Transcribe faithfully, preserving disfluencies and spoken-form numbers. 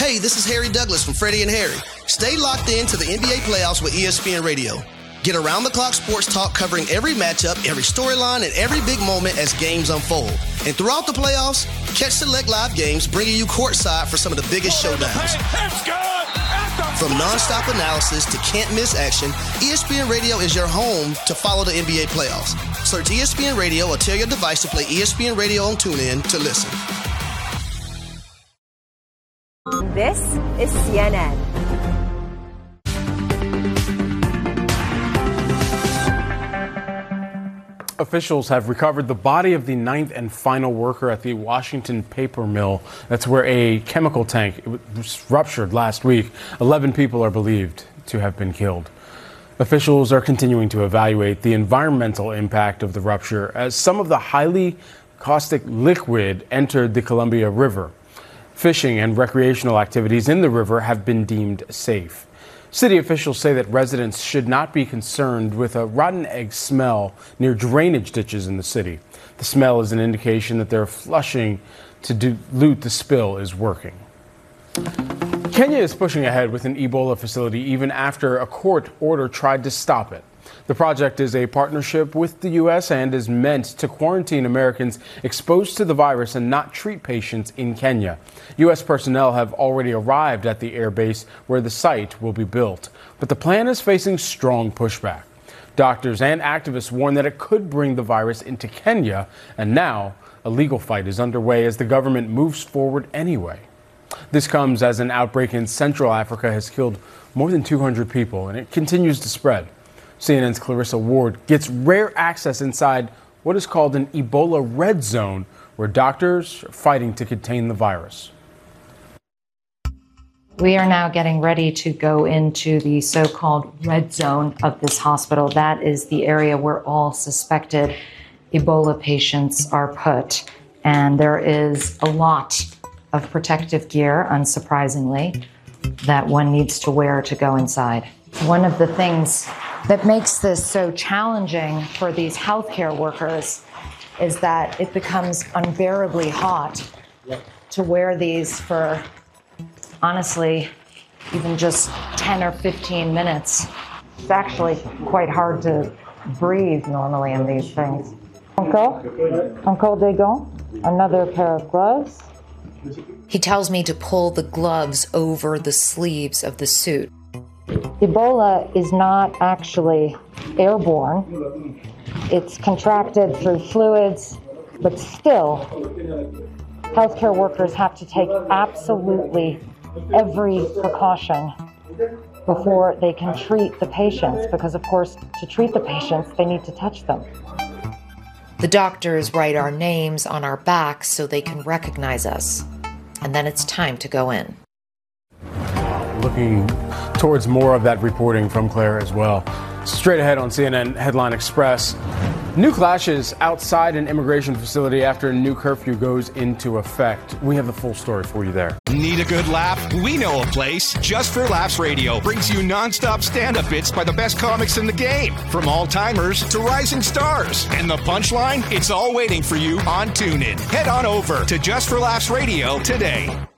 Hey, this is Harry Douglas from Freddie and Harry. Stay locked in to the N B A playoffs with E S P N Radio. Get around-the-clock sports talk covering every matchup, every storyline, and every big moment as games unfold. And throughout the playoffs, catch select live games bringing you courtside for some of the biggest showdowns. From nonstop analysis to can't-miss action, E S P N Radio is your home to follow the N B A playoffs. Search E S P N Radio or tell your device to play E S P N Radio on TuneIn to listen. This is C N N. Officials have recovered the body of the ninth and final worker at the Washington paper mill. That's where a chemical tank was ruptured last week. Eleven people are believed to have been killed. Officials are continuing to evaluate the environmental impact of the rupture as some of the highly caustic liquid entered the Columbia River. Fishing and recreational activities in the river have been deemed safe. City officials say that residents should not be concerned with a rotten egg smell near drainage ditches in the city. The smell is an indication that their flushing to dilute the spill is working. Kenya is pushing ahead with an Ebola facility even after a court order tried to stop it. The project is a partnership with the U S and is meant to quarantine Americans exposed to the virus and not treat patients in Kenya. U S personnel have already arrived at the airbase where the site will be built, but the plan is facing strong pushback. Doctors and activists warn that it could bring the virus into Kenya, and now a legal fight is underway as the government moves forward anyway. This comes as an outbreak in Central Africa has killed more than two hundred people, and it continues to spread. C N N's Clarissa Ward gets rare access inside what is called an Ebola red zone, where doctors are fighting to contain the virus. We are now getting ready to go into the so-called red zone of this hospital. That is the area where all suspected Ebola patients are put. And there is a lot of protective gear, unsurprisingly, that one needs to wear to go inside. One of the things that makes this so challenging for these healthcare workers is that it becomes unbearably hot to wear these for, honestly, even just ten or fifteen minutes. It's actually quite hard to breathe normally in these things. Encore, encore des gants, another pair of gloves. He tells me to pull the gloves over the sleeves of the suit. Ebola is not actually airborne. It's contracted through fluids, but still, healthcare workers have to take absolutely every precaution before they can treat the patients, because of course, to treat the patients, they need to touch them. The doctors write our names on our backs so they can recognize us. And then it's time to go in. Looking towards more of that reporting from Claire as well. Straight ahead on C N N Headline Express. New clashes outside an immigration facility after a new curfew goes into effect. We have the full story for you there. Need a good laugh? We know a place. Just for Laughs Radio brings you nonstop stand-up bits by the best comics in the game, from all-timers to rising stars. And the punchline? It's all waiting for you on TuneIn. Head on over to Just for Laughs Radio today.